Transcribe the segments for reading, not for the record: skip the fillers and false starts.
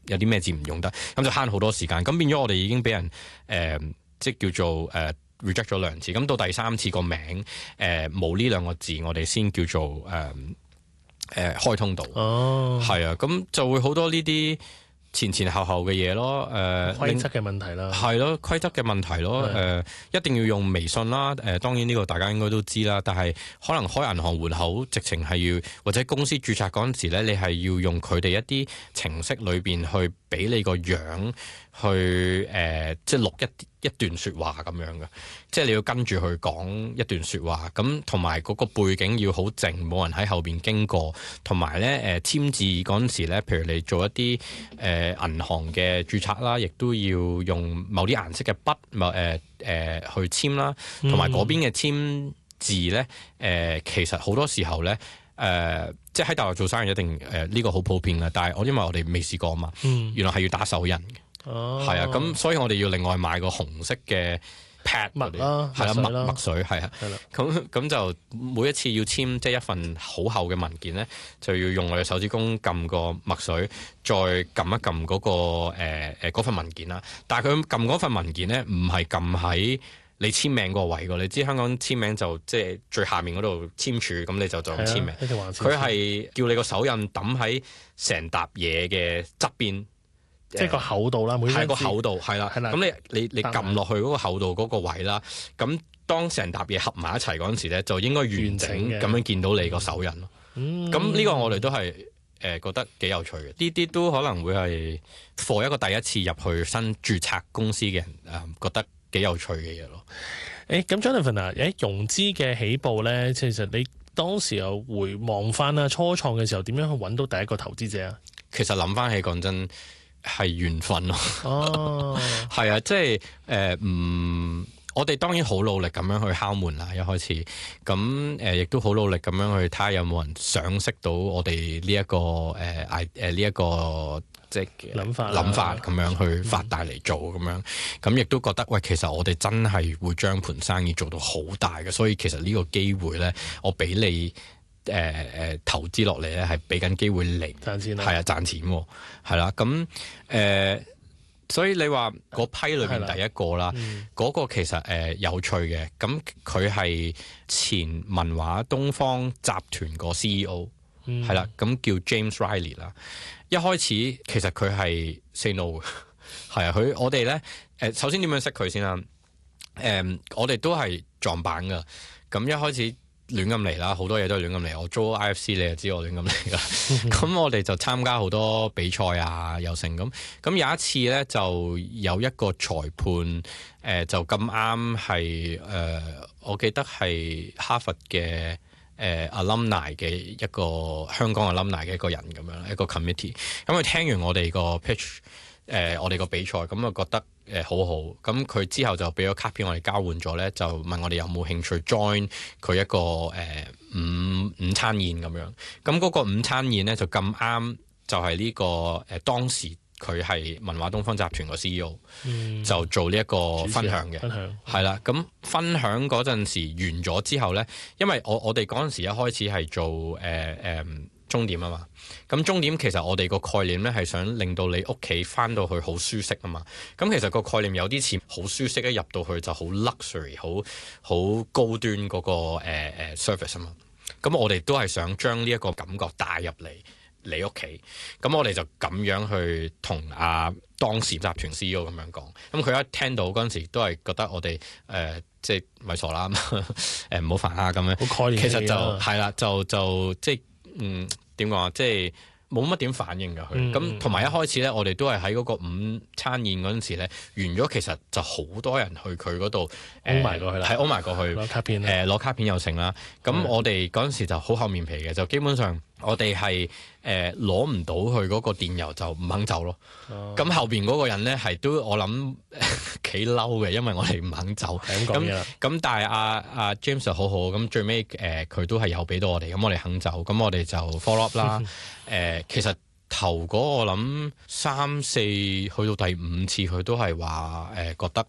有啲咩字唔用得，咁就慳好多時間。咁變咗我哋已經俾人即係叫做reject 咗2次。咁到第3次個名冇呢2個字，我哋先叫做開通到。係啊，咁就會好多呢啲前後嘅嘢咯， 規則嘅問題啦， 係咯，規則嘅問題咯，一定要用微信啦，當然呢個大家應該都知啦，但係可能開銀行戶口直情係要，或者公司註冊嗰陣時咧，你係要用佢哋一啲程式裏邊去俾你個樣去即係錄一段説話咁樣嘅，即係你要跟住去講一段説話，咁同埋嗰個背景要好靜，冇人喺後邊經過，同埋咧簽字嗰陣時咧，譬如你做一啲銀行嘅註冊啦，亦都要用某啲顏色嘅筆去簽啦，同埋嗰邊嘅簽字咧其實好多時候咧即係喺大陸做生意一定呢個好普遍嘅，但係因為我哋未試過啊嘛，原來係要打手印嘅。係啊，咁所以我哋要另外買個紅色嘅 pad 墨啦， 係啦，墨水係啊，咁就每一次要簽即係一份好厚嘅文件咧，就要用我哋手指公撳個墨水，再撳一撳嗰個嗰份文件啦。但係佢撳嗰份文件咧，唔係撳喺你簽名個位㗎。你知香港簽名就即係最下面嗰度簽署，咁你就咁簽名。佢係叫你個手印抌喺成沓嘢嘅側邊。 即係個厚度啦，每張紙個厚度係啦，咁你撳落去嗰個厚度嗰個位啦，咁當成沓嘢合埋一齊嗰陣時咧，就應該完整咁樣見到你個手印咯。咁呢個我哋都係覺得幾有趣嘅，呢啲都可能會係 for 一個第一次入去新註冊公司嘅人覺得幾有趣嘅嘢咯。 咁 Jonathan 啊，融資嘅起步咧，其實你當時又回望翻啦，初創嘅時候點樣去揾到第一個投資者啊？其實諗翻起講真。係緣分咯，係啊，即係我哋當然好努力咁樣去敲門啦，一開始咁亦都好努力咁樣去睇下有冇人賞識到我哋呢一個呢一個即係諗法咁樣去發大嚟做咁樣，咁亦都覺得喂，其實我哋真係會將盤生意做到好大嘅，所以其實呢個機會咧，我俾你。投資落嚟咧，係俾緊機會嚟賺錢啦，係啊，賺錢喎，係啦，咁所以你話嗰批裏邊第一個啦，嗰個其實有趣嘅，咁佢係前文華東方集團個 CEO，係啦，咁叫 James Riley 啦。一開始其實佢係 say no 嘅，係啊，我哋咧首先點樣識佢先啦？我哋都係撞板噶，咁一開始。亂咁嚟啦，好多嘢都係亂咁嚟。我租 IFC 你就知我亂咁嚟噶。咁我哋就參加好多比賽啊，又成咁。咁有一次咧，就有一個裁判就咁啱係我記得係哈佛嘅alumni 嘅一個香港 alumni 嘅一個人咁樣，一個 committee。咁佢聽完我哋個 pitch，我哋個比賽，咁啊覺得。好好，咁佢之後就俾咗卡片我哋交換咗咧，就問我哋有冇興趣 join 佢一個午餐宴咁樣。咁嗰個午餐宴咧就咁啱，就係呢個當時佢係文華東方集團個 CEO，就做呢一個分享嘅，係啦。咁分享嗰陣時完咗之後咧，因為我哋嗰陣時一開始係做終點啊嘛，咁終點其實我哋個概念咧係想令到你屋企翻到去好舒適啊嘛，咁其實個概念有啲似好舒適，一入到去就好 luxury， 好高端嗰個service 啊嘛，咁我哋都係想將呢一個感覺帶入嚟你屋企，咁我哋就咁樣去同當時集團 CEO 咁樣講，咁佢一聽到嗰陣時都係覺得我哋即係咪傻啦，唔好煩啊咁樣， 好概念， 其實就係啦，就即係點講啊？即係冇乜點反應㗎佢。咁同埋一開始咧，我哋都係喺嗰個午餐宴嗰陣時咧，完咗其實就好多人去佢嗰度擁埋過去啦， 係擁埋過去攞卡片， 攞卡片又成啦。咁我哋嗰陣時就好厚面皮嘅，就基本上我哋係攞唔到佢嗰個電郵就唔肯走咯。咁後邊嗰個人咧係都我諗幾嬲嘅，因為我哋唔肯走。咁但係阿 James 就好好，咁最尾佢都係有俾到我哋，咁我哋肯走，咁我哋就 follow up 啦。其實頭嗰我諗3、4去到第5次，佢都係話覺得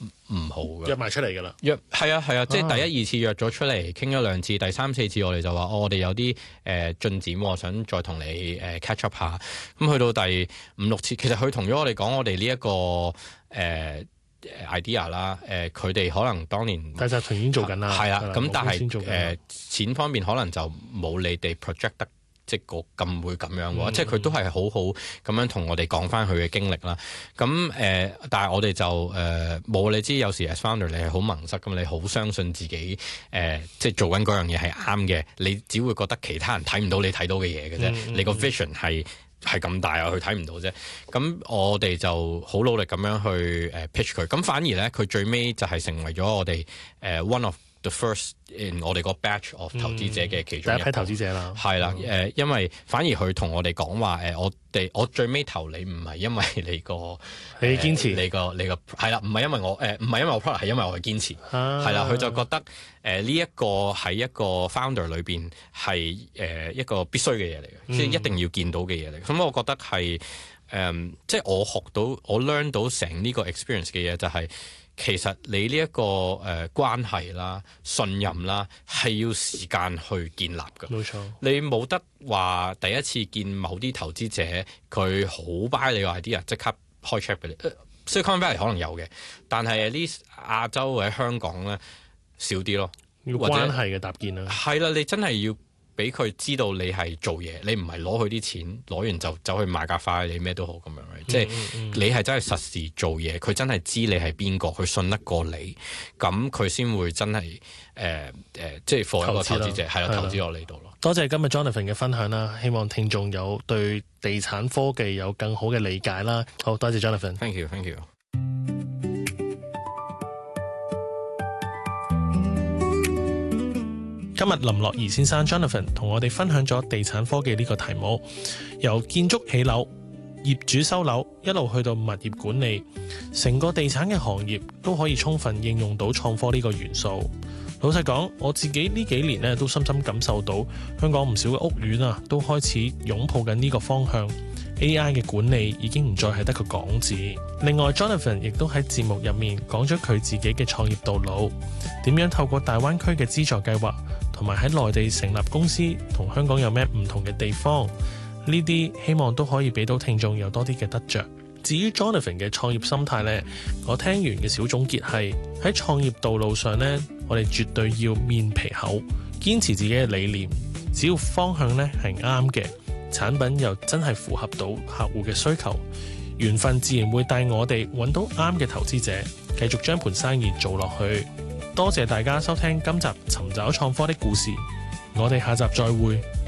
唔好嘅。 約埋出嚟㗎啦。 係啊，即係第一二次約咗出嚟傾咗2次，第三四次我哋就話我哋有啲進展喎，想再同你catch up 下。咁去到第5、6次，其實佢同咗我哋講我哋呢一個idea 啦，佢哋可能當年大集團已經做緊啦， 係啦，咁但係錢方面可能就冇你哋 project 得即係咁會咁樣喎，即係佢都係好好咁樣同我哋講翻佢嘅經歷啦。咁但係我哋就冇，你知有時 as founder 你係好盲塞咁，你好相信自己即係做緊嗰樣嘢係啱嘅，你只會覺得其他人睇唔到你睇到嘅嘢嘅啫，你個 vision 係咁大啊，佢睇唔到啫。咁我哋就好努力咁樣去pitch 佢。咁反而咧，佢最尾就係成為咗我哋one of the first in 我哋個 batch of 投資者嘅其中第一批投資者啦。 係啦，因為反而佢同我哋講話我最尾投你唔係因為你堅持，你個係啦，唔係因為我唔係因為我 product， 係因為我嘅堅持。係啦，佢就覺得呢一個喺一個 founder 裏邊係一個必須嘅嘢嚟嘅，即係一定要見到嘅嘢嚟。咁我覺得係即係我學到我 learn 到成呢個 experience 嘅嘢就係。其實你呢一個關係啦、信任啦，係要時間去建立㗎。 冇錯， 你冇得話第一次見某啲投資者，佢好 buy 你個 idea，即刻開 check 俾你。Silicon Valley 可能有嘅，但係呢亞洲或者香港咧少啲咯。 要關係嘅搭建啦。 係啦，你真係要俾佢知道你係做嘢，你唔係攞佢啲錢，攞完就走去買架花，你咩都好咁樣。即係你係真係實時做嘢，佢真係知你係邊個，佢信得過你，咁佢先會真係即係放一個投資者係啦，投資落你度咯。 多謝今日 Jonathan 嘅分享啦，希望聽眾有對地產科技有更好嘅理解啦。好多謝 Jonathan。 Thank you。 今日林樂儀先生 Jonathan 同我哋分享咗地產科技呢個題目，由建築起樓、業主收樓一路去到物業管理，成個地產嘅行業都可以充分應用到創科呢個元素。老實講，我自己呢幾年咧都深深感受到香港唔少嘅屋苑啊，都開始擁抱緊呢個方向。AI 嘅管理已經唔再係得個講字。另外 Jonathan 亦都喺節目入面講咗佢自己嘅創業道路，點樣透過大灣區嘅資助計劃，同埋喺內地成立公司，同香港有咩唔同嘅地方？呢啲希望都可以俾到聽眾有多啲嘅得着。至於 Jonathan 嘅創業心態呢，我聽完嘅小總結係喺創業道路上呢，我哋絕對要面皮厚，堅持自己嘅理念。只要方向呢係啱嘅，產品又真係符合到客戶嘅需求，緣分自然會帶我哋揾到啱嘅投資者，繼續將盤生意做落去。多謝大家收聽今集尋找創科的故事，我哋下集再會。